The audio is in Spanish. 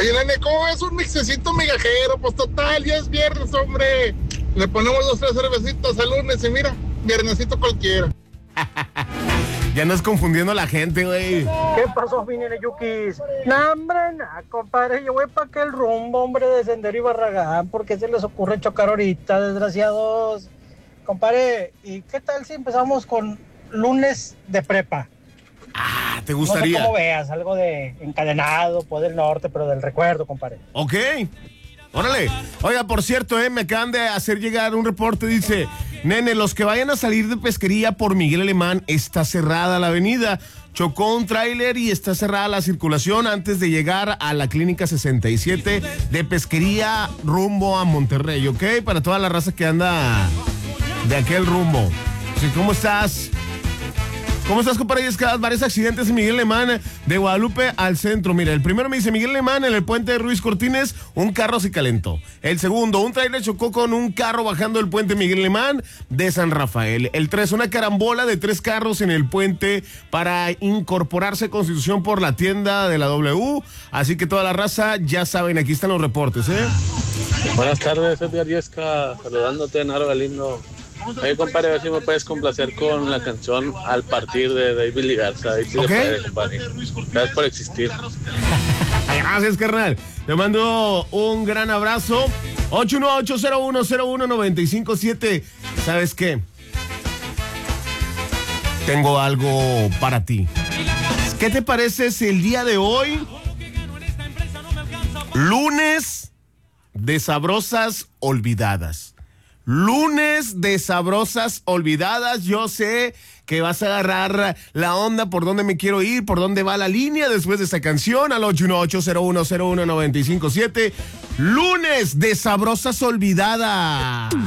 Oye, nene, ¿cómo ves un mixecito migajero? Pues total, ya es viernes, hombre. Le ponemos 2, 3 cervecitas al lunes y mira, viernesito cualquiera. Ya andas confundiendo a la gente, güey. ¿Qué pasó, mi nene Yukis? No, hombre, compadre, yo voy para aquel rumbo, hombre, de Sendero y Barragán. ¿Por qué se les ocurre chocar ahorita, desgraciados? Compadre, ¿y qué tal si empezamos con lunes de prepa? Ah, ¿te No gustaría? sé cómo veas, algo de Encadenado, Poder del Norte, pero del recuerdo, compadre. Ok. Órale. Oiga, por cierto, me acaban de hacer llegar un reporte, dice, nene, los que vayan a salir de pesquería por Miguel Alemán, está cerrada la avenida. Chocó un tráiler y está cerrada la circulación antes de llegar a la clínica 67 de pesquería rumbo a Monterrey, ¿ok? Para toda la raza que anda de aquel rumbo. Sí, ¿cómo estás? ¿Cómo estás, compadre? Es que varios accidentes en Miguel Alemán, de Guadalupe al centro. Mira, el primero me dice Miguel Alemán, en el puente de Ruiz Cortines, un carro se calentó. El segundo, un tráiler chocó con un carro bajando el puente Miguel Alemán de San Rafael. El 3, una carambola de 3 carros en el puente para incorporarse Constitución por la tienda de la W. Así que toda la raza, ya saben, aquí están los reportes, ¿eh? Buenas tardes, Edgar Yesca, saludándote, Naro Galindo. Oye, compadre, a ver si me puedes complacer con la canción Al Partir de David Lee Garza. Ahí sí, Okay. le puedes, compadre. Gracias por existir. Gracias, carnal. Te mando un gran abrazo. 818-0101-957. ¿Sabes qué? Tengo algo para ti. ¿Qué te parece si el día de hoy, lunes de sabrosas olvidadas? Lunes de sabrosas olvidadas. Yo sé que vas a agarrar la onda por dónde me quiero ir, por dónde va la línea después de esta canción al 818-0101-957. Lunes de sabrosas olvidadas.